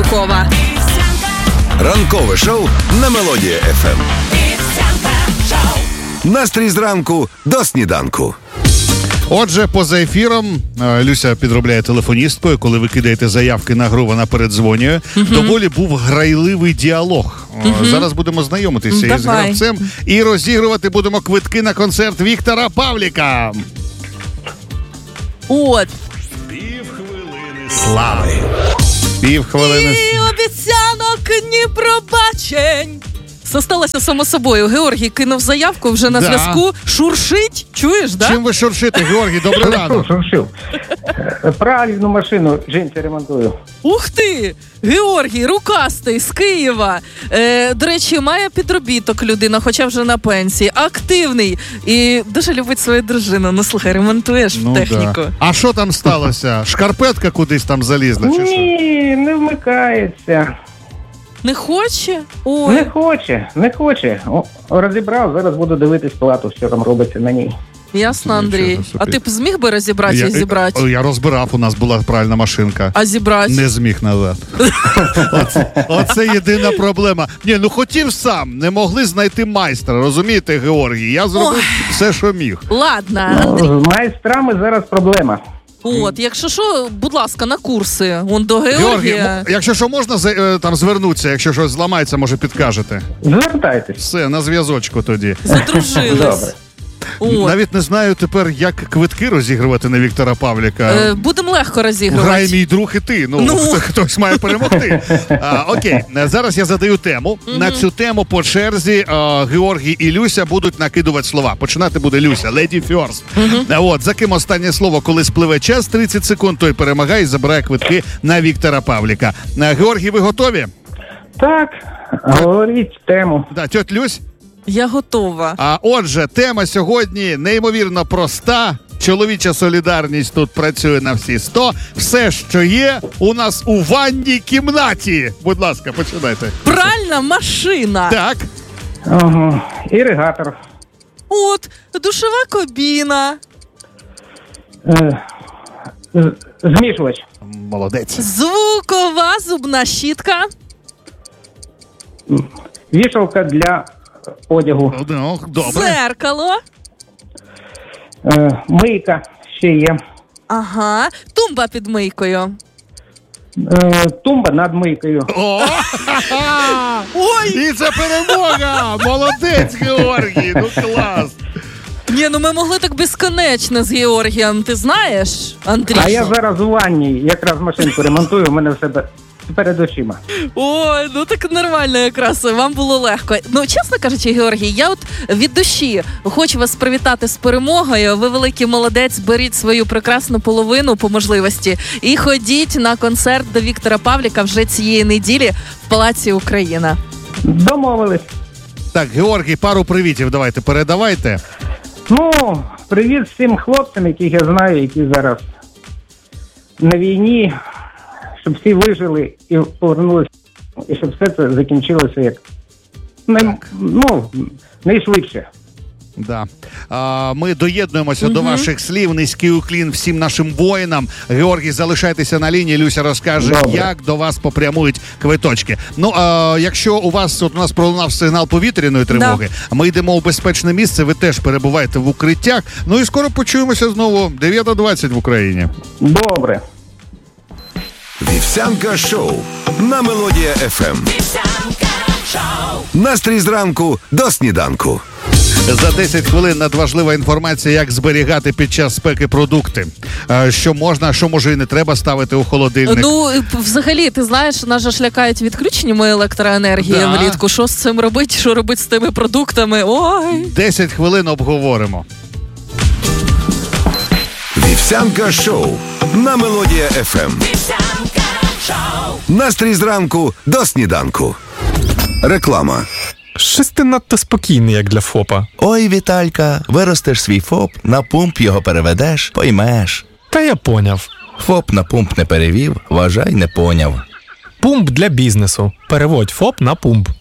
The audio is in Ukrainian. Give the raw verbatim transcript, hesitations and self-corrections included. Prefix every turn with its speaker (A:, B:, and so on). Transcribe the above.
A: ранкова.
B: Ранкове шоу на Мелодія еф ем. Настрій зранку до сніданку.
C: Отже, поза ефіром Люся підробляє телефоністкою, коли ви кидаєте заявки на гру, вона передзвонює. Uh-huh. Доволі був грайливий діалог. Uh-huh. Зараз будемо знайомитися Давай. із гравцем і розігрувати будемо квитки на концерт Віктора Павліка.
A: От.
C: Півхвилини слави. Півхвилини.
A: Ні обіцянок, ні пробачень. Це сталося само собою. Георгій кинув заявку, вже на да. зв'язку. Шуршить, чуєш, да?
C: Чим ви шуршите, Георгій? Добрий ранок.
D: Шуршив. Правильну машину жінці ремонтую.
A: Ух ти! Георгій, рукастий, з Києва. Е, до речі, має підробіток людина, хоча вже на пенсії. Активний. І дуже любить свою дружину. Ну, слухай, ремонтуєш ну, техніку. Да.
C: А що там сталося? Шкарпетка кудись там залізла? Чи
D: Ні, що? Не вмикається.
A: Не хоче? Ой.
D: Не хоче, не хоче. О, розібрав, зараз буду дивитись плату, що там робиться на ній.
A: Ясно, Андрій. А ти б зміг би розібрати і зібрати?
C: Я розбирав, у нас була пральна машинка.
A: А зібрати?
C: Не зміг назад. Оце, оце єдина проблема. Ні, ну хотів сам, не могли знайти майстра, розумієте, Георгій? Я зробив Ой. все, що міг.
A: Ладно, Андрій.
D: Ну, з майстрами зараз проблема.
A: От, якщо що, будь ласка, на курси. Вон до Георгія.
C: Георгій, якщо що, можна там звернутися, якщо щось зламається, може підкажете.
D: Звертайтесь.
C: Все, на зв'язочку тоді.
A: Задружились.
D: Добре.
A: От.
C: Навіть не знаю тепер, як квитки розігрувати на Віктора Павліка.
A: Е, будемо легко розігрувати.
C: Грай мій друг і ти. Ну, ну. Хтось має перемогти. а, окей, зараз я задаю тему. Mm-hmm. На цю тему по черзі а, Георгій і Люся будуть накидувати слова. Починати буде Люся. Lady first. Mm-hmm. От, за ким останнє слово, коли спливе час, тридцять секунд, той перемагає і забирає квитки на Віктора Павліка. А, Георгій, ви готові?
D: Так, говоріть тему.
C: Да, тьоть Люсь?
A: Я готова.
C: А отже, тема сьогодні неймовірно проста. Чоловіча солідарність тут працює на всі сто. Все, що є, у нас у ванній кімнаті. Будь ласка, починайте.
A: Пральна машина.
C: Так.
D: Ага. Іригатор.
A: От, душова кабіна.
D: Е, змішувач.
C: Молодець.
A: Звукова зубна щітка.
D: Вішалка для одягу.
C: Ну, добре.
A: Зеркало.
D: Е, мийка ще є.
A: Ага. Тумба під мийкою.
D: Е, тумба над мийкою.
C: О! Ой! І це перемога! Молодець, Георгій! Ну, клас!
A: Ні, ну ми могли так безконечно з Георгієм, ти знаєш, Андрій?
D: А я зараз у ванні, якраз машинку ремонтую, у мене все перед очима.
A: Ой, ну так нормально якраз, вам було легко. Ну, чесно кажучи, Георгій, я от від душі хочу вас привітати з перемогою. Ви великий молодець, беріть свою прекрасну половину по можливості і ходіть на концерт до Віктора Павліка вже цієї неділі в Палаці Україна.
D: Домовились.
C: Так, Георгій, пару привітів давайте, передавайте.
D: Ну, привіт всім хлопцям, яких я знаю, які зараз на війні, щоб всі вижили і повернулися, і щоб все це закінчилося як най, ну, найшвидше.
C: Да. А, ми доєднуємося угу. до ваших слів. Низький уклін всім нашим воїнам. Георгій, залишайтеся на лінії. Люся розкаже, Добре. як до вас попрямують квиточки. Ну, а якщо у вас, от у нас пролунав сигнал повітряної тривоги, да. ми йдемо у безпечне місце, ви теж перебуваєте в укриттях. Ну і скоро почуємося знову. дев'ята двадцять в Україні.
D: Добре.
B: Вівсянка шоу на Мелодія еф ем. Вівсянка шоу. Настрій зранку до сніданку.
C: За десять хвилин надважлива інформація, як зберігати під час спеки продукти. Що можна, що може і не треба ставити у холодильник.
A: Ну, взагалі, ти знаєш, нас же ж лякають відключеннями електроенергії да. влітку. Що з цим робити, що робити з тими продуктами? Ой!
C: десять хвилин обговоримо.
B: Вівсянка шоу на Мелодія еф ем. Вівсянка шоу. Настрій зранку до сніданку. Реклама.
E: Щось ти надто спокійний, як для ФОПа.
F: Ой, Віталька, виростеш свій ФОП, на пумп його переведеш, поймеш.
E: Та я поняв.
F: ФОП на пумп не перевів, вважай, не поняв.
E: Пумп для бізнесу. Переводь ФОП на пумп.